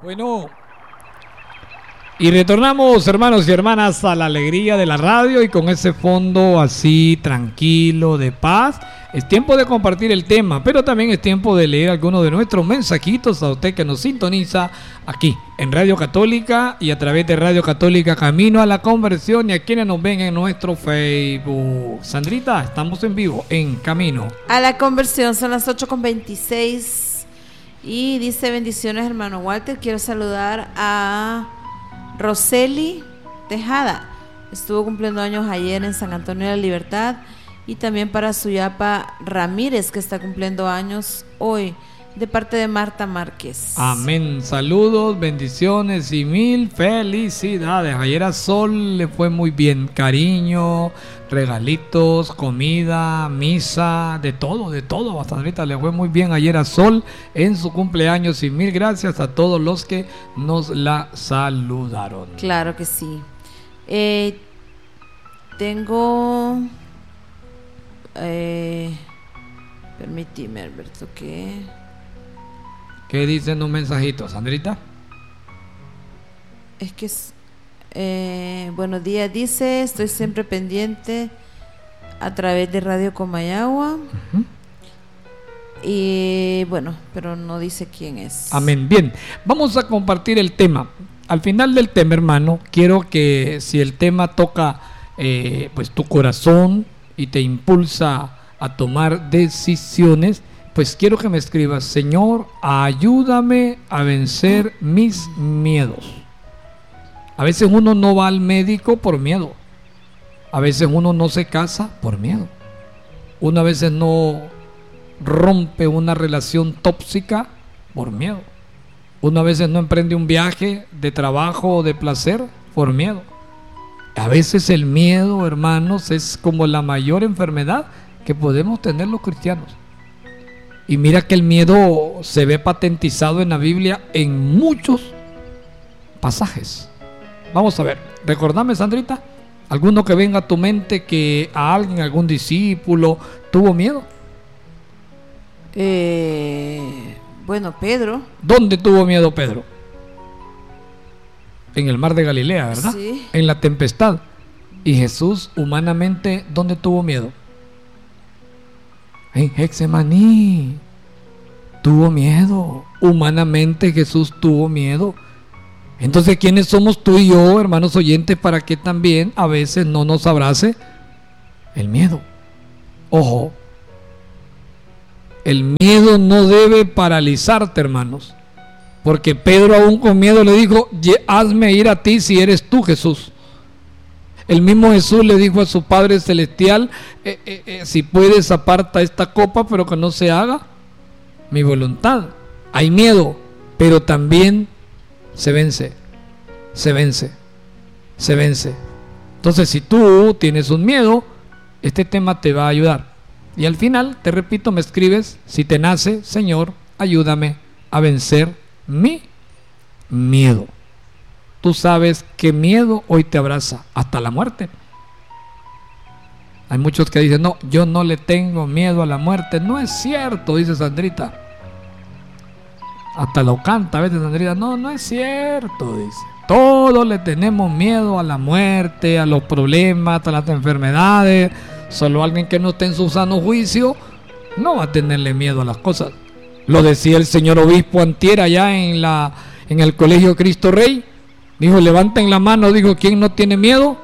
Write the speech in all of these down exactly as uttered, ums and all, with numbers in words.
Bueno, y retornamos, hermanos y hermanas, a la alegría de la radio, y con ese fondo así tranquilo, de paz. Es tiempo de compartir el tema, pero también es tiempo de leer algunos de nuestros mensajitos a usted que nos sintoniza aquí en Radio Católica y a través de Radio Católica Camino a la Conversión, y a quienes nos ven en nuestro Facebook. Sandrita, estamos en vivo en Camino a la Conversión, son las ocho con veintiséis. Y dice: bendiciones, hermano Walter. Quiero saludar a Roseli Tejada. Estuvo cumpliendo años ayer en San Antonio de la Libertad. Y también para Suyapa Ramírez, que está cumpliendo años hoy, de parte de Marta Márquez. Amén. Saludos, bendiciones y mil felicidades. Ayer a Sol le fue muy bien. Cariño, regalitos, comida, misa, de todo, de todo. Bastante le fue muy bien ayer a Sol en su cumpleaños, y mil gracias a todos los que nos la saludaron. Claro que sí. Eh, tengo... Eh, permíteme, Alberto, que... ¿Qué dicen los mensajitos, Sandrita? Es que es, eh, buenos días, dice: estoy siempre pendiente a través de Radio Comayagua. Uh-huh. Y bueno, pero no dice quién es. Amén. Bien, vamos a compartir el tema. Al final del tema, hermano, quiero que, si el tema toca eh, pues tu corazón y te impulsa a tomar decisiones, pues quiero que me escribas: Señor, ayúdame a vencer mis miedos. A veces uno no va al médico por miedo. A veces uno no se casa por miedo. Uno a veces no rompe una relación tóxica por miedo. Uno a veces no emprende un viaje de trabajo o de placer por miedo. A veces el miedo, hermanos, es como la mayor enfermedad que podemos tener los cristianos. Y mira que el miedo se ve patentizado en la Biblia en muchos pasajes. Vamos a ver, recordame, Sandrita, alguno que venga a tu mente que a alguien, algún discípulo, tuvo miedo. Eh, bueno, Pedro. ¿Dónde tuvo miedo Pedro? En el mar de Galilea, ¿verdad? Sí. En la tempestad. Y Jesús, humanamente, ¿dónde tuvo miedo? En Getsemaní. Tuvo miedo. Humanamente Jesús tuvo miedo. Entonces, ¿quiénes somos tú y yo, hermanos oyentes, para que también a veces no nos abrace el miedo? Ojo, el miedo no debe paralizarte, hermanos. Porque Pedro, aún con miedo, le dijo: hazme ir a ti si eres tú, Jesús. El mismo Jesús le dijo a su Padre Celestial: eh, eh, eh, si puedes, aparta esta copa, pero que no se haga mi voluntad. Hay miedo, pero también se vence, se vence, se vence. Entonces, si tú tienes un miedo, este tema te va a ayudar. Y al final, te repito, me escribes: si te nace, Señor, ayúdame a vencer mi miedo. Tú sabes que miedo hoy te abraza hasta la muerte. Hay muchos que dicen: no, yo no le tengo miedo a la muerte. No es cierto, dice Sandrita. Hasta lo canta a veces Sandrita. No, no es cierto, dice. Todos le tenemos miedo a la muerte, a los problemas, a las enfermedades. Solo alguien que no esté en su sano juicio no va a tenerle miedo a las cosas. Lo decía el señor obispo antier allá en, la, en el Colegio Cristo Rey. Dijo: levanten la mano, dijo, ¿quién no tiene miedo?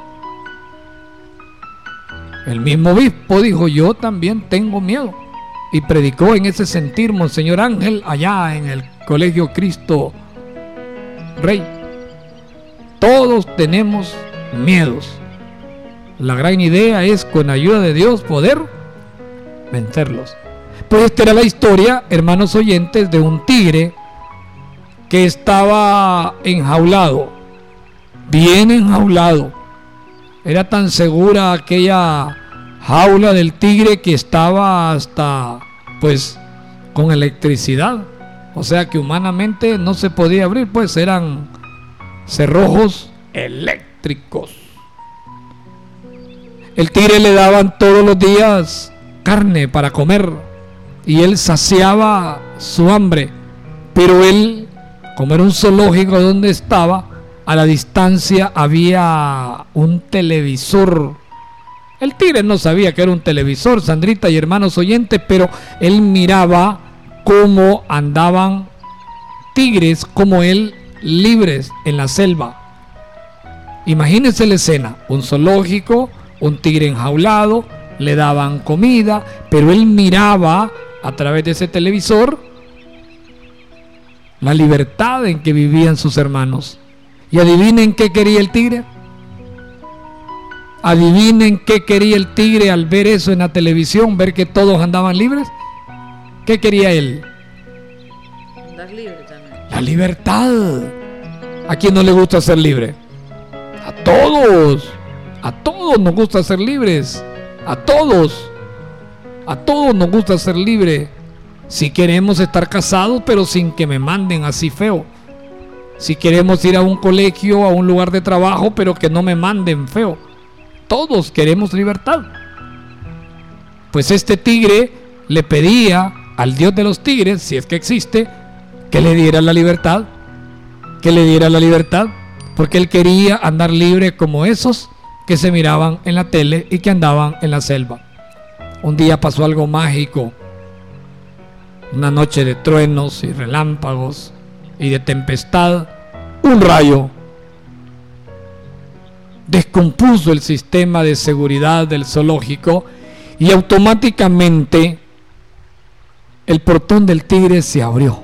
El mismo obispo dijo: yo también tengo miedo. Y predicó en ese sentir Monseñor Ángel allá en el Colegio Cristo Rey. Todos tenemos miedos. La gran idea es, con ayuda de Dios, poder vencerlos. Pues esta era la historia, hermanos oyentes, de un tigre que estaba enjaulado, bien enjaulado. Era tan segura aquella jaula del tigre que estaba hasta, pues, con electricidad. O sea que humanamente no se podía abrir, pues eran cerrojos eléctricos. El tigre le daban todos los días carne para comer y él saciaba su hambre, pero él como era un zoológico donde estaba, a la distancia había un televisor. El tigre no sabía que era un televisor, Sandrita y hermanos oyentes, pero él miraba cómo andaban tigres como él libres en la selva. Imagínense la escena, un zoológico, un tigre enjaulado, le daban comida, pero él miraba a través de ese televisor la libertad en que vivían sus hermanos. Y adivinen qué quería el tigre. Adivinen qué quería el tigre al ver eso en la televisión, ver que todos andaban libres. ¿Qué quería él? Andar libre también. La libertad. ¿A quién no le gusta ser libre? A todos. A todos nos gusta ser libres. A todos. A todos nos gusta ser libres. Si queremos estar casados, pero sin que me manden así feo. Si queremos ir a un colegio, a un lugar de trabajo, pero que no me manden feo. Todos queremos libertad. Pues este tigre le pedía al Dios de los tigres, si es que existe, que le diera la libertad. Que le diera la libertad. Porque él quería andar libre como esos que se miraban en la tele y que andaban en la selva. Un día pasó algo mágico. Una noche de truenos y relámpagos y de tempestad, un rayo descompuso el sistema de seguridad del zoológico y automáticamente el portón del tigre se abrió.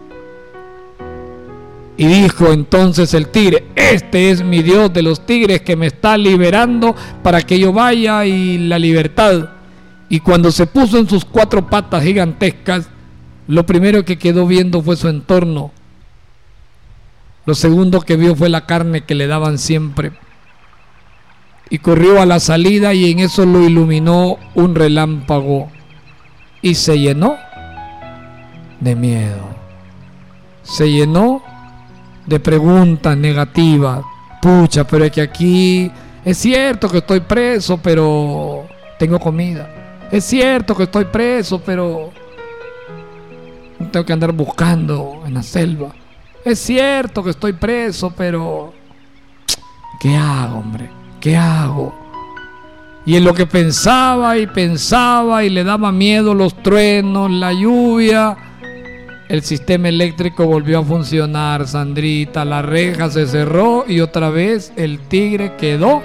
Y dijo entonces el tigre: este es mi Dios de los tigres que me está liberando para que yo vaya, y la libertad. Y cuando se puso en sus cuatro patas gigantescas, lo primero que quedó viendo fue su entorno. Lo segundo que vio fue la carne que le daban siempre. Y corrió a la salida y en eso lo iluminó un relámpago. Y se llenó de miedo. Se llenó de preguntas negativas. Pucha, pero es que aquí es cierto que estoy preso, pero tengo comida. Es cierto que estoy preso, pero no tengo que andar buscando en la selva. Es cierto que estoy preso, pero ¿qué hago, hombre? ¿Qué hago? Y en lo que pensaba y pensaba y le daba miedo los truenos, la lluvia, el sistema eléctrico volvió a funcionar, Sandrita. La reja se cerró y otra vez el tigre quedó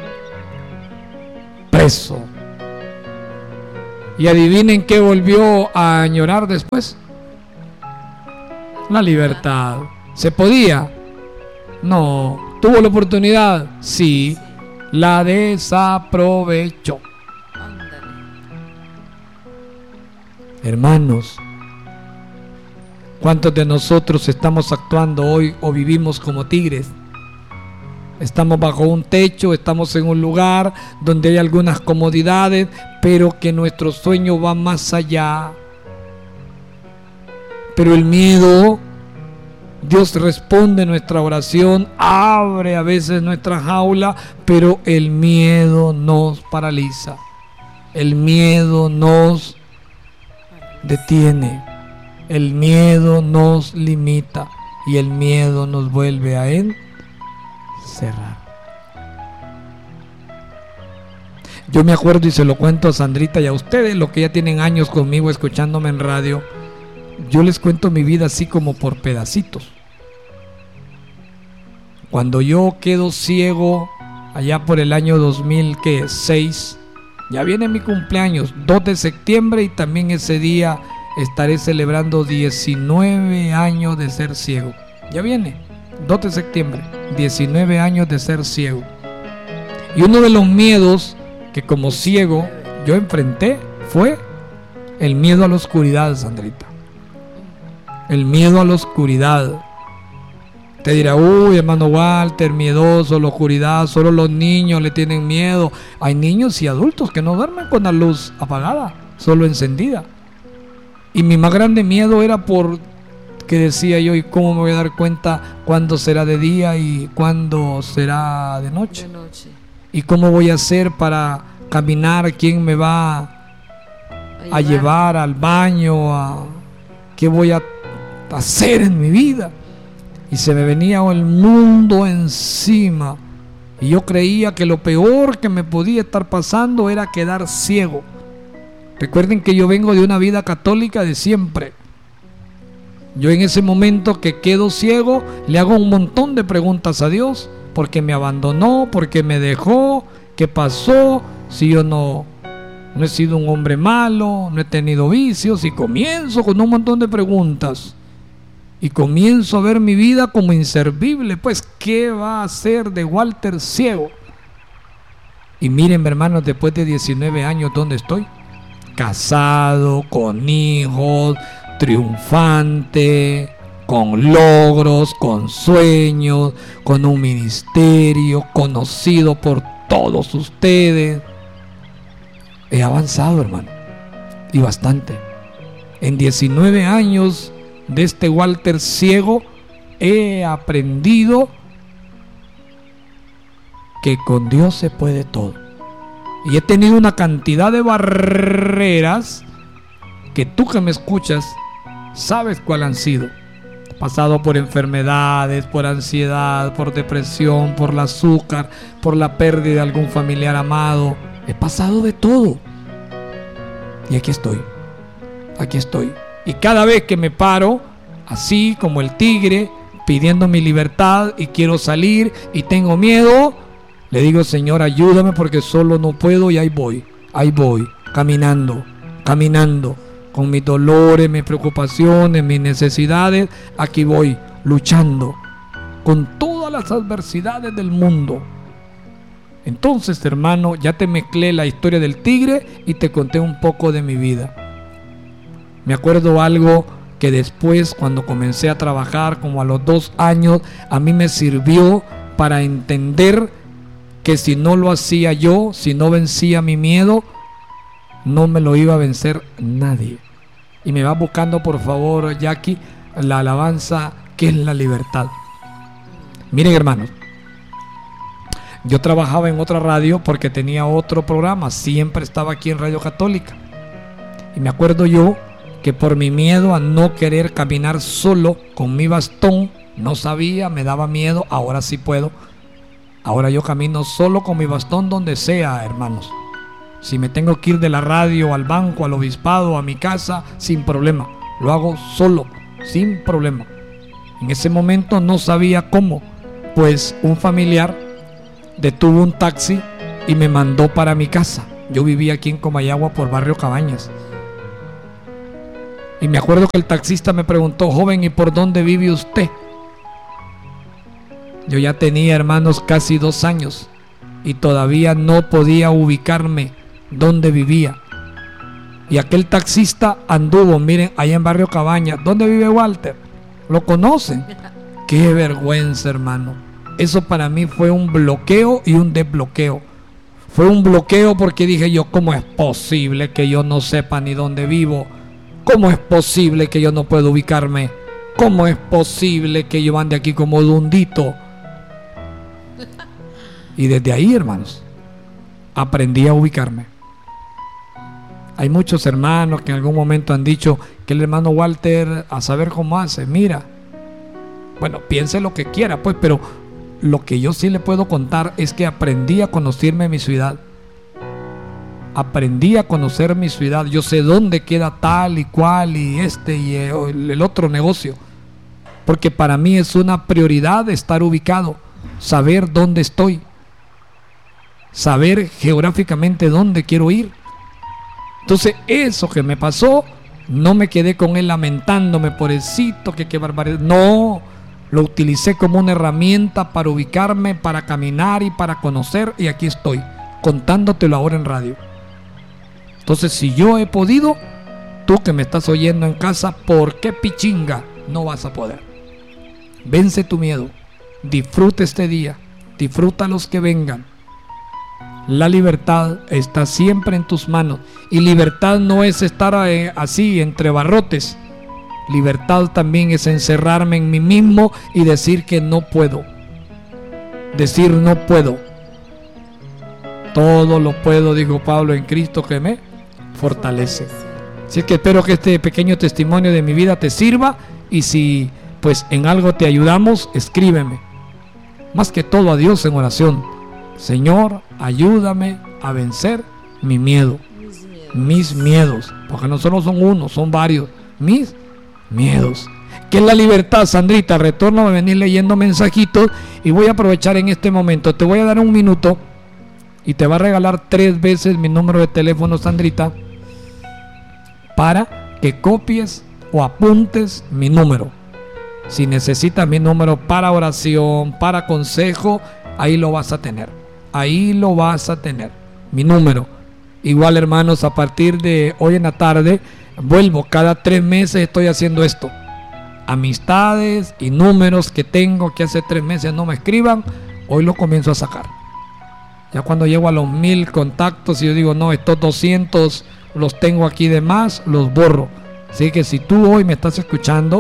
preso. Y adivinen qué volvió a añorar después. La libertad. ¿Se podía? No. ¿Tuvo la oportunidad? Sí. La desaprovechó. Hermanos, ¿cuántos de nosotros estamos actuando hoy o vivimos como tigres? Estamos bajo un techo, estamos en un lugar donde hay algunas comodidades, pero que nuestro sueño va más allá. Pero el miedo, Dios responde nuestra oración, abre a veces nuestra jaula, pero el miedo nos paraliza. El miedo nos detiene. El miedo nos limita y el miedo nos vuelve a encerrar. Yo me acuerdo y se lo cuento a Sandrita y a ustedes, los que ya tienen años conmigo escuchándome en radio. Yo les cuento mi vida así como por pedacitos. Cuando yo quedo ciego allá por el año dos mil seis, ya viene mi cumpleaños, dos de septiembre, y también ese día estaré celebrando diecinueve años de ser ciego. Ya viene, dos de septiembre, diecinueve años de ser ciego. Y uno de los miedos que como ciego yo enfrenté fue el miedo a la oscuridad, Sandrita. El miedo a la oscuridad. Te dirá: uy, hermano Walter, miedoso, la oscuridad, solo los niños le tienen miedo. Hay niños y adultos que no duermen con la luz apagada, solo encendida. Y mi más grande miedo era por que decía yo: ¿y cómo me voy a dar cuenta cuándo será de día y cuándo será de noche? De noche. ¿Y cómo voy a hacer para caminar? ¿Quién me va a, a llevar al baño? A, ¿qué voy a hacer en mi vida? y se me venía el mundo encima. Y yo creía que lo peor que me podía estar pasando era quedar ciego. Recuerden que yo vengo de una vida católica de siempre. Yo en ese momento que quedo ciego, le hago un montón de preguntas a Dios. ¿Por qué me abandonó? ¿Por qué me dejó? ¿Qué pasó? Si yo no, no he sido un hombre malo, no he tenido vicios. Y comienzo con un montón de preguntas. Y comienzo a ver mi vida como inservible. Pues, ¿qué va a hacer de Walter ciego? Y miren, hermanos, después de diecinueve años, ¿dónde estoy? Casado, con hijos, triunfante, con logros, con sueños, con un ministerio, conocido por todos ustedes. He avanzado, hermano, y bastante. En diecinueve años de este Walter ciego, he aprendido que con Dios se puede todo. Y he tenido una cantidad de barreras que tú que me escuchas sabes cuáles han sido. He pasado por enfermedades, por ansiedad, por depresión, por el azúcar, por la pérdida de algún familiar amado. He pasado de todo. Y aquí estoy. Aquí estoy. Y cada vez que me paro, así como el tigre, pidiendo mi libertad y quiero salir y tengo miedo, le digo: Señor, ayúdame porque solo no puedo, y ahí voy, ahí voy, caminando, caminando, con mis dolores, mis preocupaciones, mis necesidades, aquí voy, luchando, con todas las adversidades del mundo. Entonces, hermano, ya te mezclé la historia del tigre y te conté un poco de mi vida. Me acuerdo algo que después, cuando comencé a trabajar, como a los dos años, a mí me sirvió para entender que si no lo hacía yo, si no vencía mi miedo, no me lo iba a vencer nadie. Y me va buscando, por favor, Jackie, la alabanza que es la libertad. Miren, hermanos, yo trabajaba en otra radio porque tenía otro programa, siempre estaba aquí en Radio Católica. Y me acuerdo yo que por mi miedo a no querer caminar solo con mi bastón, no sabía, me daba miedo, ahora sí puedo. Ahora yo camino solo con mi bastón donde sea, hermanos. Si me tengo que ir de la radio al banco, al obispado, a mi casa, sin problema. Lo hago solo, sin problema. En ese momento no sabía cómo, pues un familiar detuvo un taxi y me mandó para mi casa. Yo vivía aquí en Comayagua por Barrio Cabañas. Y me acuerdo que el taxista me preguntó: joven, ¿y por dónde vive usted? Yo ya tenía, hermanos, casi dos años y todavía no podía ubicarme dónde vivía. Y aquel taxista anduvo, miren, allá en Barrio Cabañas. ¿Dónde vive Walter? ¿Lo conocen? Qué vergüenza, hermano. Eso para mí fue un bloqueo y un desbloqueo. Fue un bloqueo porque dije yo: ¿cómo es posible que yo no sepa ni dónde vivo? ¿Cómo es posible que yo no pueda ubicarme? ¿Cómo es posible que yo ande aquí como dundito? Y desde ahí, hermanos, aprendí a ubicarme. Hay muchos hermanos que en algún momento han dicho que el hermano Walter, a saber cómo hace, mira. Bueno, piense lo que quiera, pues, pero lo que yo sí le puedo contar es que aprendí a conocerme mi ciudad. Aprendí a conocer mi ciudad. Yo sé dónde queda tal y cual y este y el otro negocio. Porque para mí es una prioridad estar ubicado, saber dónde estoy, saber geográficamente dónde quiero ir. Entonces eso que me pasó, no me quedé con él lamentándome, pobrecito, que qué barbaridad. No, lo utilicé como una herramienta para ubicarme, para caminar y para conocer, y aquí estoy, contándotelo ahora en radio. Entonces, si yo he podido, tú que me estás oyendo en casa, ¿por qué pichinga no vas a poder? Vence tu miedo, disfruta este día, disfruta los que vengan. La libertad está siempre en tus manos, y libertad no es estar eh, así entre barrotes. Libertad también es encerrarme en mí mismo y decir que no puedo. Decir no puedo. Todo lo puedo, dijo Pablo, en Cristo que me fortalece. Así que espero que este pequeño testimonio de mi vida te sirva, y si pues en algo te ayudamos, escríbeme. Más que todo a Dios en oración. Señor, ayúdame a vencer mi miedo. Mis miedos. Mis miedos. Porque no solo son uno, son varios. Mis miedos. ¿Qué es la libertad, Sandrita? Retorno a venir leyendo mensajitos y voy a aprovechar en este momento. Te voy a dar un minuto y te va a regalar tres veces mi número de teléfono, Sandrita, para que copies o apuntes mi número. Si necesitas mi número para oración, para consejo, ahí lo vas a tener. Ahí lo vas a tener. Mi número. Igual, hermanos, a partir de hoy en la tarde, vuelvo. Cada tres meses estoy haciendo esto. Amistades y números que tengo que hace tres meses no me escriban, hoy lo comienzo a sacar. Ya cuando llego a los mil contactos y yo digo, no, estos doscientos los tengo aquí de más, los borro. Así que si tú hoy me estás escuchando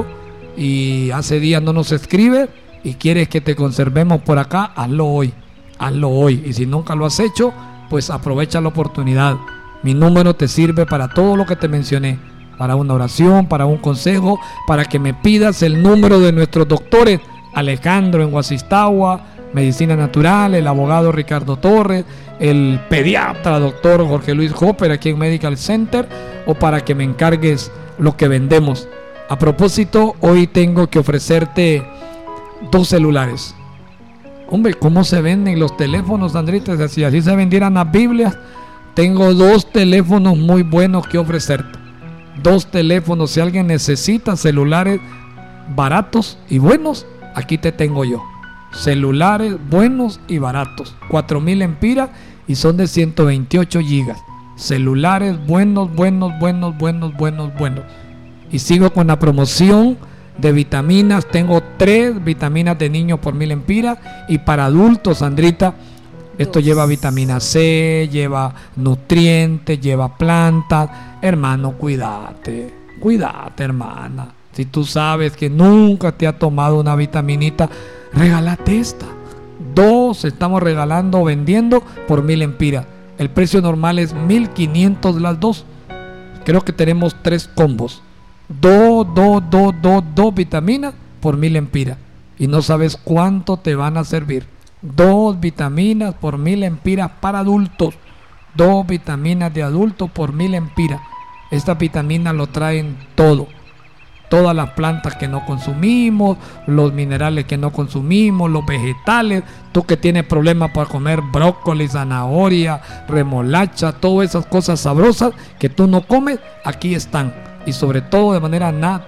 y hace días no nos escribe y quieres que te conservemos por acá, hazlo hoy, hazlo hoy. Y si nunca lo has hecho, pues aprovecha la oportunidad. Mi número te sirve para todo lo que te mencioné, para una oración, para un consejo, para que me pidas el número de nuestros doctores, Alejandro en Guasistagua, Medicina Natural, el abogado Ricardo Torres, el pediatra doctor Jorge Luis Hopper aquí en Medical Center, o para que me encargues lo que vendemos. A propósito, hoy tengo que ofrecerte dos celulares. Hombre, ¿cómo se venden los teléfonos, Sandrita? Si así se vendieran las Biblias, tengo dos teléfonos muy buenos que ofrecerte. Dos teléfonos, si alguien necesita celulares baratos y buenos, aquí te tengo yo. Celulares buenos y baratos, cuatro mil empiras y son de ciento veintiocho gigas. Celulares buenos, buenos, buenos, buenos, buenos, buenos. Y sigo con la promoción de vitaminas. Tengo tres vitaminas de niño por mil empiras y para adultos, Sandrita, esto lleva vitamina C, lleva nutrientes, lleva plantas. Hermano, cuídate, cuídate, hermana. Si tú sabes que nunca te ha tomado una vitaminita, regálate esta. Dos estamos regalando o vendiendo por mil empiras. El precio normal es mil quinientos las dos. Creo que tenemos tres combos. Dos, dos, dos, dos, dos vitaminas por mil empiras. Y no sabes cuánto te van a servir. Dos vitaminas por mil empiras para adultos. Dos vitaminas de adultos por mil empiras. Estas vitaminas lo traen todo. Todas las plantas que no consumimos, los minerales que no consumimos, los vegetales. Tú que tienes problemas para comer brócoli, zanahoria, remolacha, todas esas cosas sabrosas que tú no comes, aquí están. Y sobre todo de manera natural.